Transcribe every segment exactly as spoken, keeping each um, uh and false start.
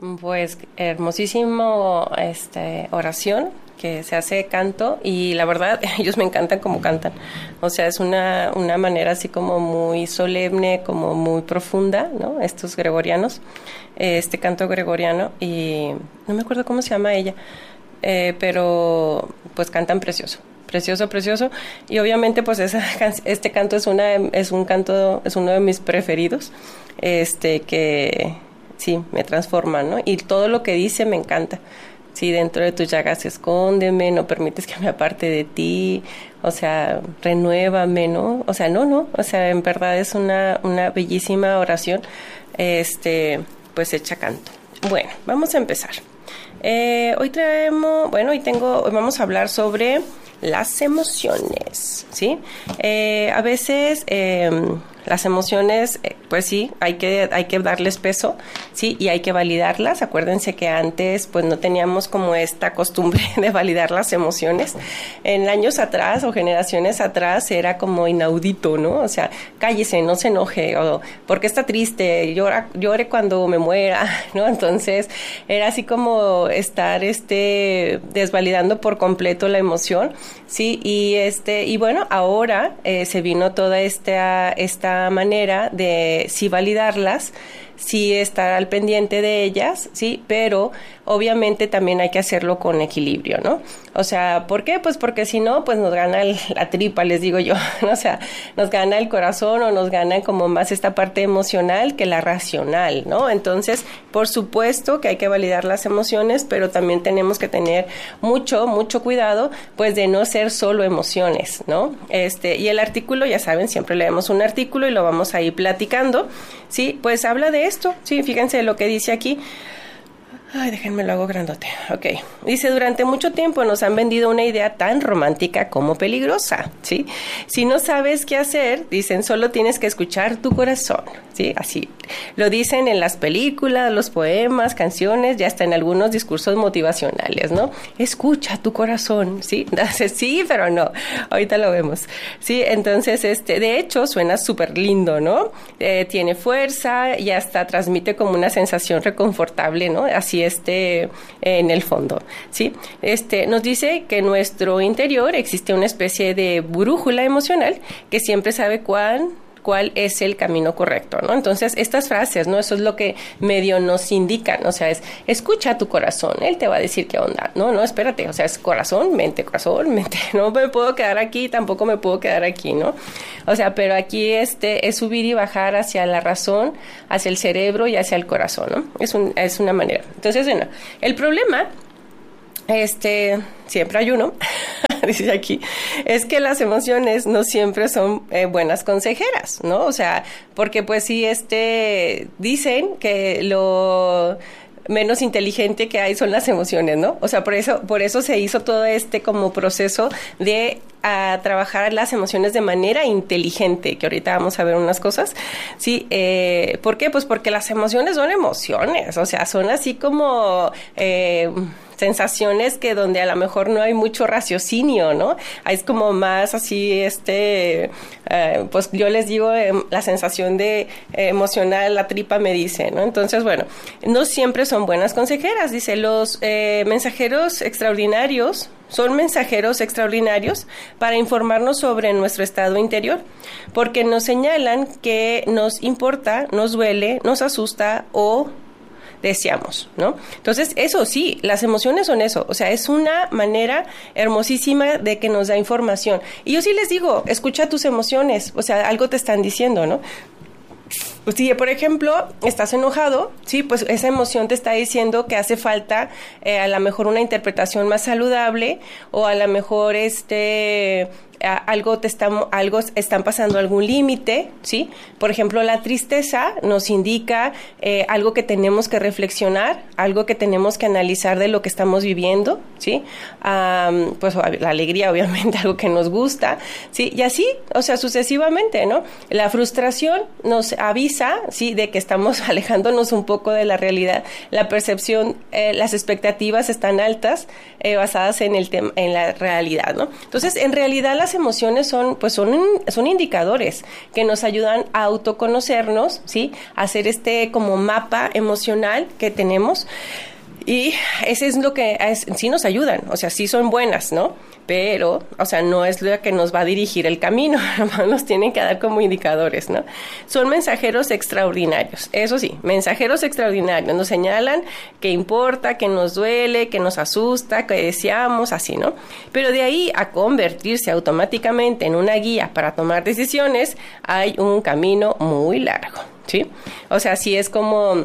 Pues hermosísimo este oración que se hace canto y la verdad ellos me encantan como cantan. O sea, es una, una manera así como muy solemne, como muy profunda, ¿no? Estos gregorianos, este canto gregoriano y no me acuerdo cómo se llama ella, eh, pero pues cantan precioso. Precioso, precioso. Y obviamente, pues esa, este canto es una, es un canto, es uno de mis preferidos, este, que sí, me transforma, ¿no? Y todo lo que dice me encanta. Sí, dentro de tus llagas escóndeme, no permites que me aparte de ti, o sea, renuévame, ¿no? O sea, no, no, o sea, en verdad es una, una bellísima oración, este, pues hecha canto. Bueno, vamos a empezar. Eh, hoy traemos, bueno, hoy tengo, hoy vamos a hablar sobre las emociones, ¿sí? Eh, a veces eh, las emociones, eh, pues sí, hay que, hay que darles peso, ¿sí? Y hay que validarlas. Acuérdense que antes, pues no teníamos como esta costumbre de validar las emociones. En años atrás o generaciones atrás era como inaudito, ¿no? O sea, cállese, no se enoje, o ¿por qué está triste? Llora, llore cuando me muera, ¿no? Entonces, era así como estar, este, desvalidando por completo la emoción. Sí, y este, y bueno, ahora eh, se vino toda esta, esta manera de sí validarlas, sí estar al pendiente de ellas, sí, pero obviamente también hay que hacerlo con equilibrio, ¿no? O sea, ¿por qué? Pues porque si no, pues nos gana el, la tripa, les digo yo, ¿no? O sea, nos gana el corazón o nos gana como más esta parte emocional que la racional, ¿no? Entonces, por supuesto que hay que validar las emociones, pero también tenemos que tener mucho, mucho cuidado, pues de no ser solo emociones, ¿no? Este, y el artículo, ya saben, siempre leemos un artículo y lo vamos a ir platicando, ¿sí? Pues habla de esto, sí, fíjense lo que dice aquí. Ay, déjenme lo hago grandote. Ok. Dice, durante mucho tiempo nos han vendido una idea tan romántica como peligrosa, ¿sí? Si no sabes qué hacer, dicen, solo tienes que escuchar tu corazón, ¿sí? Así. Lo dicen en las películas, los poemas, canciones, ya hasta en algunos discursos motivacionales, ¿no? Escucha tu corazón, ¿sí? Sí, pero no. Ahorita lo vemos. Sí, entonces, este, de hecho, suena súper lindo, ¿no? Eh, tiene fuerza y hasta transmite como una sensación reconfortable, ¿no? Así este en el fondo, ¿sí? Este nos dice que en nuestro interior existe una especie de brújula emocional que siempre sabe cuál cuál es el camino correcto, ¿no? Entonces, estas frases, ¿no? Eso es lo que medio nos indican, o sea, es, escucha tu corazón, él te va a decir qué onda, no, no, espérate, o sea, es corazón, mente, corazón, mente, no me puedo quedar aquí, tampoco me puedo quedar aquí, ¿no? O sea, pero aquí este es subir y bajar hacia la razón, hacia el cerebro y hacia el corazón, ¿no? Es un, es una manera. Entonces, bueno, el problema, este, siempre hay uno, dice aquí, es que las emociones no siempre son eh, buenas consejeras, ¿no? O sea, porque pues sí, este, dicen que lo menos inteligente que hay son las emociones, ¿no? O sea, por eso, por eso se hizo todo este como proceso de a trabajar las emociones de manera inteligente, que ahorita vamos a ver unas cosas, ¿sí? Eh, ¿por qué? Pues porque las emociones son emociones, o sea, son así como Eh, sensaciones que donde a lo mejor no hay mucho raciocinio, ¿no? Es como más así, este, eh, pues yo les digo, eh, la sensación de eh, emocional, la tripa me dice, ¿no? Entonces, bueno, no siempre son buenas consejeras, dice, los eh, mensajeros extraordinarios son mensajeros extraordinarios para informarnos sobre nuestro estado interior, porque nos señalan que nos importa, nos duele, nos asusta o deseamos, ¿no? Entonces, eso sí, las emociones son eso, o sea, es una manera hermosísima de que nos da información. Y yo sí les digo, escucha tus emociones, o sea, algo te están diciendo, ¿no? Si, por ejemplo, estás enojado, sí, pues esa emoción te está diciendo que hace falta eh, a lo mejor una interpretación más saludable o a lo mejor este a, algo te está, algo están pasando algún límite, ¿sí? Por ejemplo, la tristeza nos indica eh, algo que tenemos que reflexionar, algo que tenemos que analizar de lo que estamos viviendo, ¿sí? Um, pues la alegría, obviamente, algo que nos gusta, ¿sí? Y así, o sea, sucesivamente, ¿no? La frustración nos avisa avisa, sí, de que estamos alejándonos un poco de la realidad. La percepción, eh, las expectativas están altas, eh, basadas en el tema, en la realidad, ¿no? Entonces, en realidad las emociones son, pues son, son indicadores que nos ayudan a autoconocernos, sí, a hacer este como mapa emocional que tenemos. Y ese es lo que es, sí nos ayudan, o sea, sí son buenas, ¿no? Pero, o sea, no es lo que nos va a dirigir el camino, nos tienen que dar como indicadores, ¿no? Son mensajeros extraordinarios, eso sí, mensajeros extraordinarios, nos señalan que importa, que nos duele, que nos asusta, que deseamos, así, ¿no? Pero de ahí a convertirse automáticamente en una guía para tomar decisiones, hay un camino muy largo, ¿sí? O sea, sí es como,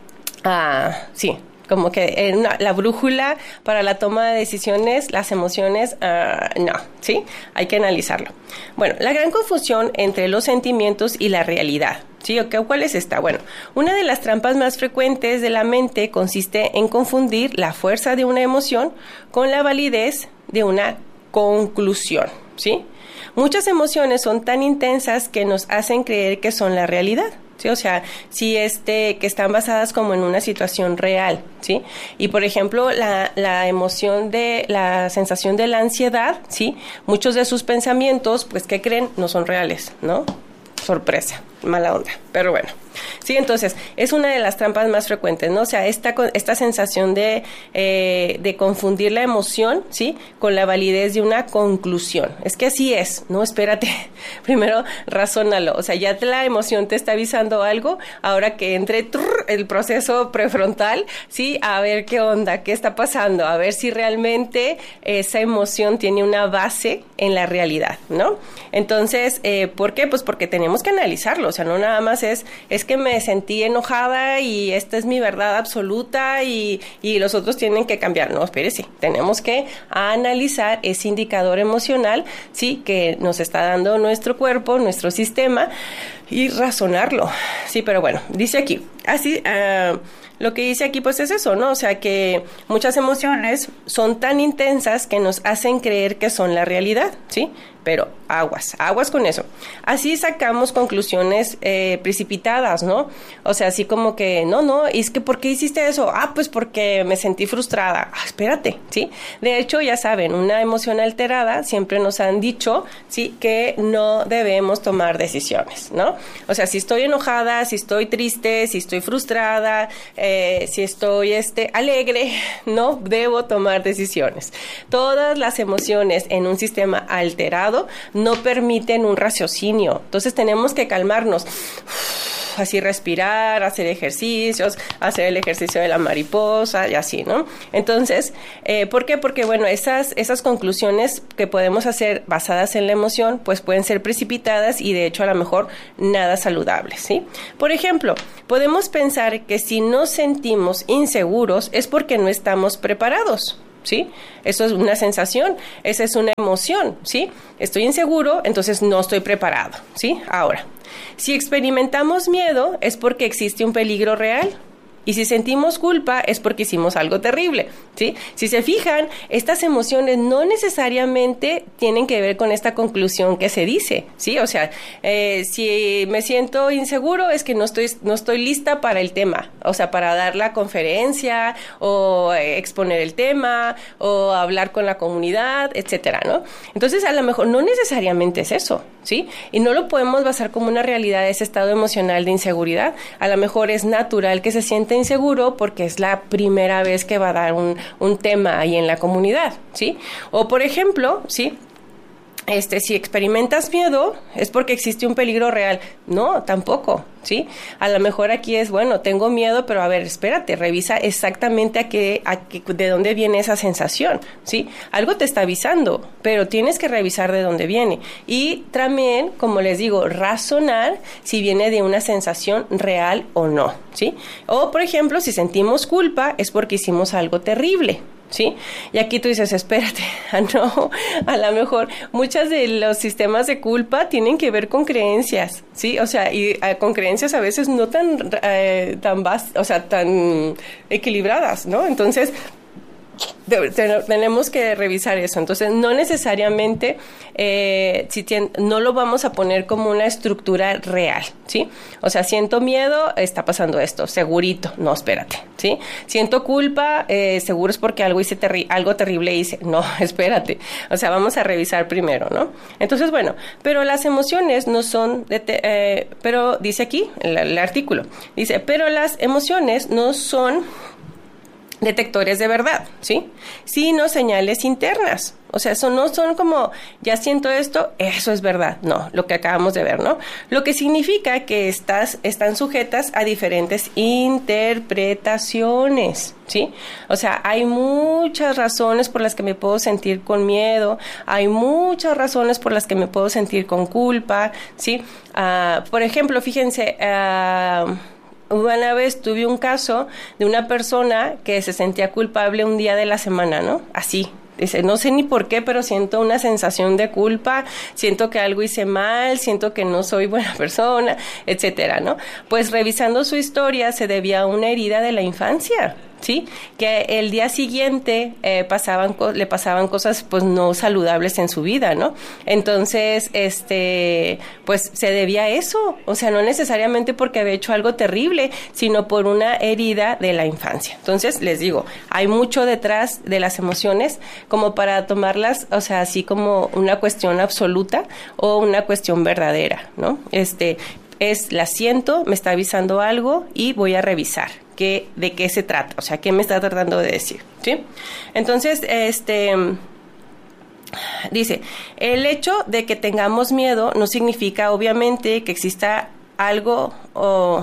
ah, sí, como que en una, la brújula para la toma de decisiones, las emociones, uh, no, ¿sí? Hay que analizarlo. Bueno, la gran confusión entre los sentimientos y la realidad, ¿sí? ¿Cuál es esta? Bueno, una de las trampas más frecuentes de la mente consiste en confundir la fuerza de una emoción con la validez de una conclusión, ¿sí? Muchas emociones son tan intensas que nos hacen creer que son la realidad. Sí, o sea, sí, este, que están basadas como en una situación real, ¿sí? Y por ejemplo, la, la emoción de, la sensación de la ansiedad, ¿sí? Muchos de sus pensamientos, pues, ¿qué creen? No son reales, ¿no? Sorpresa, mala onda, pero bueno. Sí, entonces, es una de las trampas más frecuentes, ¿no? O sea, esta, esta sensación de, eh, de confundir la emoción, ¿sí? Con la validez de una conclusión. Es que así es, ¿no? Espérate, primero razónalo. O sea, ya te, la emoción te está avisando algo, ahora que entre trrr, el proceso prefrontal, ¿sí? A ver qué onda, qué está pasando, a ver si realmente esa emoción tiene una base en la realidad, ¿no? Entonces, eh, ¿por qué? Pues porque tenemos que analizarlo, o sea, no nada más es, es que me sentí enojada y esta es mi verdad absoluta y, y los otros tienen que cambiar. No, espérese, tenemos que analizar ese indicador emocional, sí, que nos está dando nuestro cuerpo, nuestro sistema, y razonarlo. Sí, pero bueno, dice aquí, así, uh, lo que dice aquí pues es eso, ¿no? O sea, que muchas emociones son tan intensas que nos hacen creer que son la realidad, ¿sí? Pero aguas, aguas con eso. Así sacamos conclusiones eh, precipitadas, ¿no? O sea, así como que, no, no, y es que ¿por qué hiciste eso? Ah, pues porque me sentí frustrada. Ah, espérate, ¿sí? De hecho, ya saben, una emoción alterada, siempre nos han dicho, ¿sí? Que no debemos tomar decisiones, ¿no? O sea, si estoy enojada, si estoy triste, si estoy frustrada, eh, si estoy este, alegre, no debo tomar decisiones. Todas las emociones en un sistema alterado no permiten un raciocinio. Entonces tenemos que calmarnos, así respirar, hacer ejercicios, hacer el ejercicio de la mariposa y así, ¿no? Entonces, eh, ¿por qué? Porque, bueno, esas, esas conclusiones que podemos hacer basadas en la emoción, pues pueden ser precipitadas y de hecho a lo mejor nada saludables, ¿sí? Por ejemplo, podemos pensar que si nos sentimos inseguros es porque no estamos preparados, ¿sí? Eso es una sensación, esa es una emoción, ¿sí? Estoy inseguro, entonces no estoy preparado, ¿sí? Ahora, si experimentamos miedo es porque existe un peligro real. Y si sentimos culpa es porque hicimos algo terrible, ¿sí? Si se fijan, estas emociones no necesariamente tienen que ver con esta conclusión que se dice, ¿sí? O sea, eh, si me siento inseguro es que no estoy, no estoy lista para el tema, o sea, para dar la conferencia o eh, exponer el tema o hablar con la comunidad, etcétera, ¿no? Entonces, a lo mejor no necesariamente es eso, ¿sí? Y no lo podemos basar como una realidad ese estado emocional de inseguridad. A lo mejor es natural que se sienta inseguro porque es la primera vez que va a dar un, un tema ahí en la comunidad, ¿sí? O por ejemplo, ¿sí? Este, si experimentas miedo, es porque existe un peligro real. No, tampoco, ¿sí? A lo mejor aquí es, bueno, tengo miedo, pero a ver, espérate, revisa exactamente a qué, a qué, de dónde viene esa sensación, ¿sí? Algo te está avisando, pero tienes que revisar de dónde viene. Y también, como les digo, razonar si viene de una sensación real o no, ¿sí? O, por ejemplo, si sentimos culpa, es porque hicimos algo terrible, ¿sí? Y aquí tú dices, espérate, no, a lo mejor muchas de los sistemas de culpa tienen que ver con creencias, ¿sí? O sea, y eh, con creencias a veces no tan, eh, tan vastas, o sea, tan equilibradas, ¿no? Entonces, de, de, tenemos que revisar eso. Entonces, no necesariamente, eh, si tien, no lo vamos a poner como una estructura real, ¿sí? O sea, siento miedo, está pasando esto, segurito, no, espérate, ¿sí? Siento culpa, eh, seguro es porque algo hice terri- algo terrible hice, no, espérate. O sea, vamos a revisar primero, ¿no? Entonces, bueno, pero las emociones no son, de te, eh, pero dice aquí, el, el artículo, dice, pero las emociones no son detectores de verdad, ¿sí? Sino señales internas. O sea, eso no son como, ya siento esto, eso es verdad. No, lo que acabamos de ver, ¿no? Lo que significa que estás, están sujetas a diferentes interpretaciones, ¿sí? O sea, hay muchas razones por las que me puedo sentir con miedo, hay muchas razones por las que me puedo sentir con culpa, ¿sí? Uh, por ejemplo, fíjense, uh, una vez tuve un caso de una persona que se sentía culpable un día de la semana, ¿no? Así. Dice, no sé ni por qué, pero siento una sensación de culpa, siento que algo hice mal, siento que no soy buena persona, etcétera, ¿no? Pues revisando su historia se debía a una herida de la infancia, ¿sí? Que el día siguiente eh, pasaban le pasaban cosas pues no saludables en su vida, ¿no? Entonces, este, pues se debía a eso, o sea, no necesariamente porque había hecho algo terrible, sino por una herida de la infancia. Entonces, les digo, hay mucho detrás de las emociones como para tomarlas, o sea, así como una cuestión absoluta o una cuestión verdadera, ¿no? Este, es, la siento, me está avisando algo y voy a revisar qué, de qué se trata, o sea, qué me está tratando de decir, ¿sí? Entonces, este, dice, el hecho de que tengamos miedo no significa, obviamente, que exista algo o...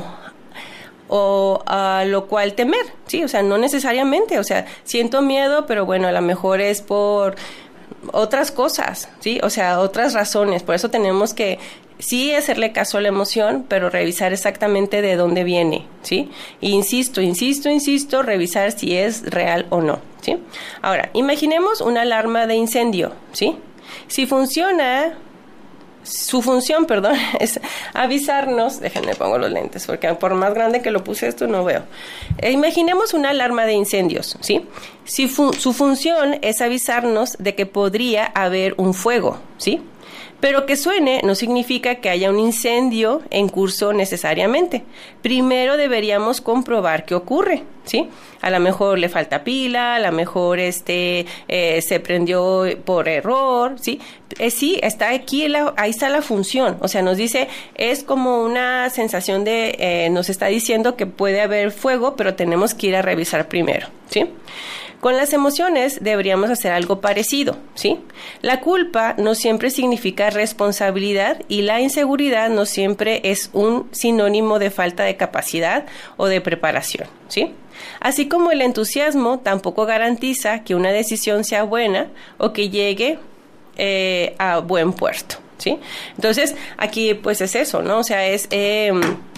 o a uh, lo cual temer, sí, o sea, no necesariamente, o sea, siento miedo, pero bueno, a lo mejor es por otras cosas, sí, o sea, otras razones, por eso tenemos que sí hacerle caso a la emoción, pero revisar exactamente de dónde viene, sí, e insisto, insisto, insisto, revisar si es real o no, sí. Ahora, imaginemos una alarma de incendio, sí, si funciona. Su función, perdón, es avisarnos, déjenme pongo los lentes, porque por más grande que lo puse esto no veo. Eh, imaginemos una alarma de incendios, ¿sí? Si fu- su función es avisarnos de que podría haber un fuego, ¿sí? Pero que suene no significa que haya un incendio en curso necesariamente. Primero deberíamos comprobar qué ocurre, ¿sí? A lo mejor le falta pila, a lo mejor este, eh, se prendió por error, ¿sí? Eh, sí, está aquí, la, ahí está la función. O sea, nos dice, es como una sensación de, eh, nos está diciendo que puede haber fuego, pero tenemos que ir a revisar primero, ¿sí? Con las emociones deberíamos hacer algo parecido, ¿sí? La culpa no siempre significa responsabilidad y la inseguridad no siempre es un sinónimo de falta de capacidad o de preparación, ¿sí? Así como el entusiasmo tampoco garantiza que una decisión sea buena o que llegue eh, a buen puerto, ¿sí? Entonces, aquí pues es eso, ¿no? O sea, es... Eh,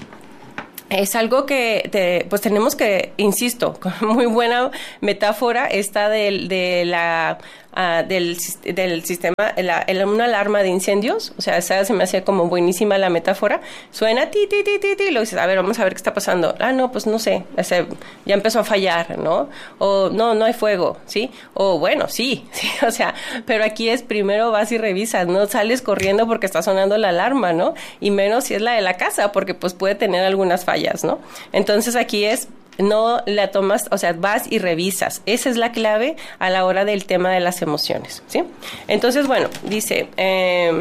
Es algo que, te, pues tenemos que, insisto, con muy buena metáfora esta del, de la, uh, del, del sistema, la, el, una alarma de incendios, o sea, esa se me hacía como buenísima la metáfora, suena ti, ti, ti, ti, ti, y lo dices, a ver, vamos a ver qué está pasando, ah, no, pues no sé, ese, ya empezó a fallar, ¿no? O no, no hay fuego, ¿sí? O bueno, sí, sí, o sea, pero aquí es primero vas y revisas, no sales corriendo porque está sonando la alarma, ¿no? Y menos si es la de la casa, porque pues puede tener algunas fallas, ¿no? Entonces aquí es, no la tomas, o sea, vas y revisas. Esa es la clave a la hora del tema de las emociones, ¿sí? Entonces, bueno, dice, eh,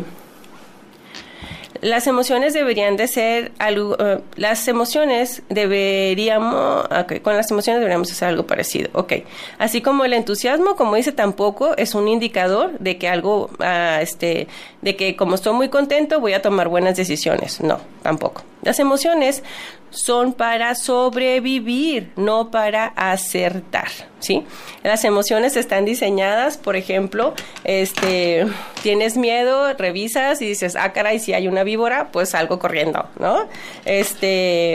las emociones deberían de ser algo, uh, las emociones deberíamos, okay, con las emociones deberíamos hacer algo parecido, ok. Así como el entusiasmo, como dice, tampoco es un indicador de que algo, uh, este, de que como estoy muy contento voy a tomar buenas decisiones. No, tampoco. Las emociones son para sobrevivir, no para acertar, ¿sí? Las emociones están diseñadas, por ejemplo, este, tienes miedo, revisas y dices, ah, caray, si hay una víbora, pues salgo corriendo, ¿no? Este,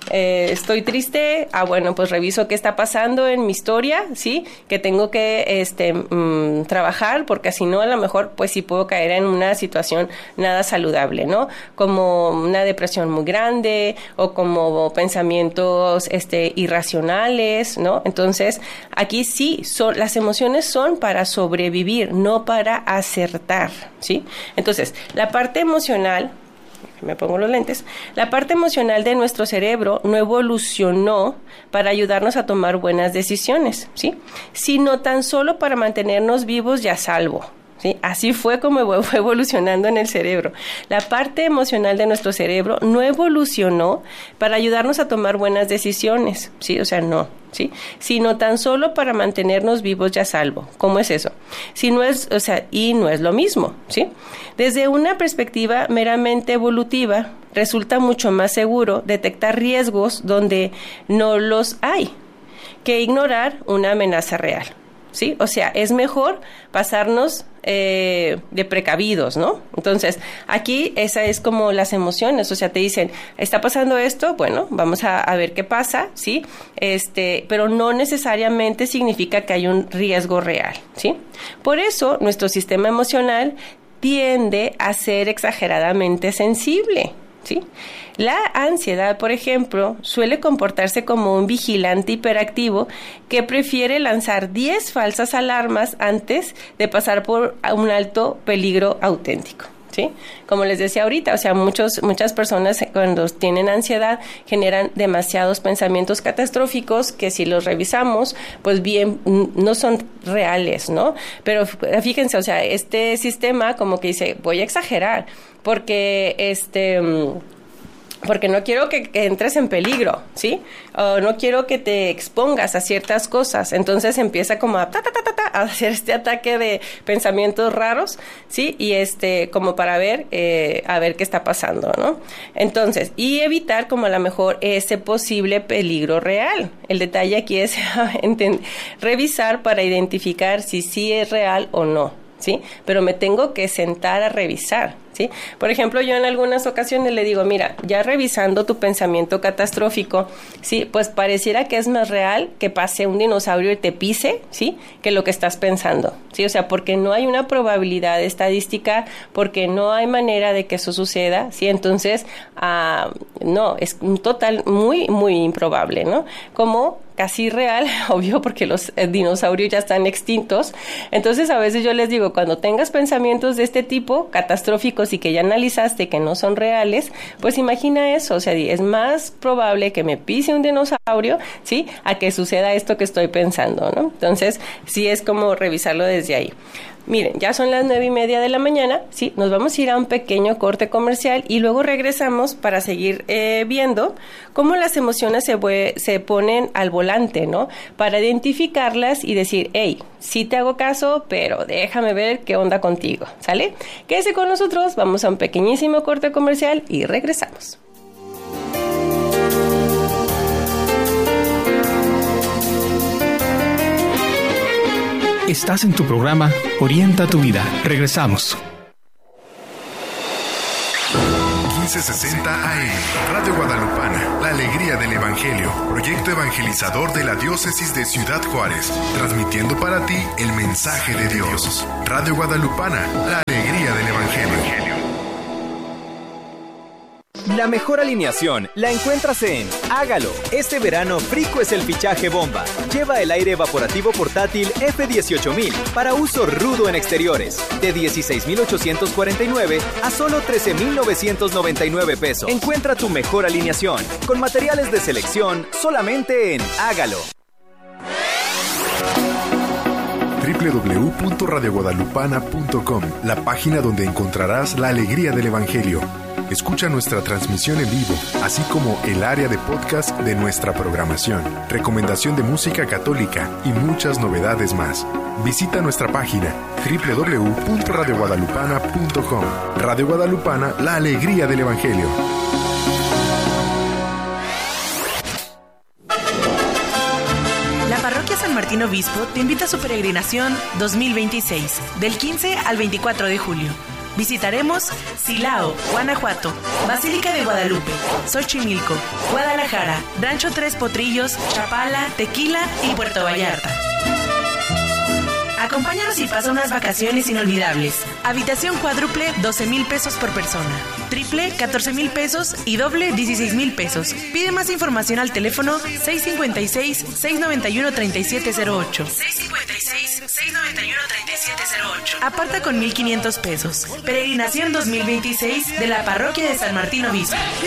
eh, estoy triste, ah, bueno, pues reviso qué está pasando en mi historia, ¿sí? Que tengo que este, mmm, trabajar, porque si no, a lo mejor, pues sí puedo caer en una situación nada saludable, ¿no? Como una depresión muy grande o como pensamientos este, irracionales, ¿no? Entonces, aquí sí, son, las emociones son para sobrevivir, no para acertar, ¿sí? Entonces, la parte emocional, me pongo los lentes, la parte emocional de nuestro cerebro no evolucionó para ayudarnos a tomar buenas decisiones, ¿sí? Sino tan solo para mantenernos vivos y a salvo. ¿Sí? Así fue como fue evolucionando en el cerebro. La parte emocional de nuestro cerebro no evolucionó para ayudarnos a tomar buenas decisiones, ¿sí? O sea, no, ¿sí? Sino tan solo para mantenernos vivos y a salvo. ¿Cómo es eso? Si no es, o sea, y no es lo mismo, ¿sí? Desde una perspectiva meramente evolutiva, resulta mucho más seguro detectar riesgos donde no los hay que ignorar una amenaza real. ¿Sí? O sea, es mejor pasarnos eh, de precavidos, ¿no? Entonces, aquí esa es como las emociones, o sea, te dicen, ¿está pasando esto? Bueno, vamos a, a ver qué pasa, ¿sí? Este, pero no necesariamente significa que hay un riesgo real, ¿sí? Por eso, nuestro sistema emocional tiende a ser exageradamente sensible, ¿sí? La ansiedad, por ejemplo, suele comportarse como un vigilante hiperactivo que prefiere lanzar diez falsas alarmas antes de pasar por un alto peligro auténtico, ¿sí? Como les decía ahorita, o sea, muchos, muchas personas cuando tienen ansiedad generan demasiados pensamientos catastróficos que si los revisamos, pues bien, no son reales, ¿no? Pero fíjense, o sea, este sistema como que dice, voy a exagerar, porque este... porque no quiero que, que entres en peligro, ¿sí? O no quiero que te expongas a ciertas cosas. Entonces empieza como a, ta, ta, ta, ta, ta, a hacer este ataque de pensamientos raros, ¿sí? Y este, como para ver, eh, a ver qué está pasando, ¿no? Entonces, y evitar como a lo mejor ese posible peligro real. El detalle aquí es revisar para identificar si sí es real o no, ¿sí? Pero me tengo que sentar a revisar, ¿sí? Por ejemplo, yo en algunas ocasiones le digo, mira, ya revisando tu pensamiento catastrófico, ¿sí? Pues pareciera que es más real que pase un dinosaurio y te pise, ¿sí? Que lo que estás pensando, ¿sí? O sea, porque no hay una probabilidad estadística, porque no hay manera de que eso suceda, ¿sí? Entonces, uh, no, es un total muy, muy improbable, ¿no? Como casi real, obvio, porque los eh, dinosaurios ya están extintos. Entonces, a veces yo les digo, cuando tengas pensamientos de este tipo, catastróficos y que ya analizaste que no son reales, pues imagina eso, o sea, es más probable que me pise un dinosaurio, ¿sí? A que suceda esto que estoy pensando, ¿no? Entonces, sí es como revisarlo desde ahí. Miren, ya son las nueve y media de la mañana, ¿sí? Nos vamos a ir a un pequeño corte comercial y luego regresamos para seguir eh, viendo cómo las emociones se, se ponen al volante, ¿no? Para identificarlas y decir, hey, sí te hago caso, pero déjame ver qué onda contigo, ¿sale? Quédese con nosotros, vamos a un pequeñísimo corte comercial y regresamos. Estás en tu programa Orienta tu Vida. Regresamos. quince sesenta A M, Radio Guadalupana, la alegría del Evangelio, proyecto evangelizador de la diócesis de Ciudad Juárez, transmitiendo para ti el mensaje de Dios. Radio Guadalupana, la alegría del Evangelio. La mejor alineación la encuentras en Hágalo. Este verano Frico es el fichaje bomba. Lleva el aire evaporativo portátil F dieciocho mil para uso rudo en exteriores. De dieciséis mil ochocientos cuarenta y nueve a solo trece mil novecientos noventa y nueve pesos. Encuentra tu mejor alineación con materiales de selección solamente en Hágalo. doble u doble u doble u punto radio guadalupana punto com, la página donde encontrarás la alegría del Evangelio. Escucha nuestra transmisión en vivo, así como el área de podcast de nuestra programación, recomendación de música católica y muchas novedades más. Visita nuestra página doble u doble u doble u punto radio guadalupana punto com. Radio Guadalupana, la alegría del Evangelio. La Parroquia San Martín Obispo te invita a su peregrinación dos mil veintiséis, del quince al veinticuatro de julio. Visitaremos Silao, Guanajuato, Basílica de Guadalupe, Xochimilco, Guadalajara, Rancho Tres Potrillos, Chapala, Tequila y Puerto Vallarta. Acompáñanos y pasa unas vacaciones inolvidables. Habitación cuádruple, doce mil pesos por persona. Triple, catorce mil pesos y doble, dieciséis mil pesos. Pide más información al teléfono seis cinco seis, seis nueve uno, tres siete cero ocho. seis cinco seis, seis nueve uno, tres siete cero ocho. Aparta con mil quinientos pesos. Peregrinación dos mil veintiséis de la Parroquia de San Martín Obispo.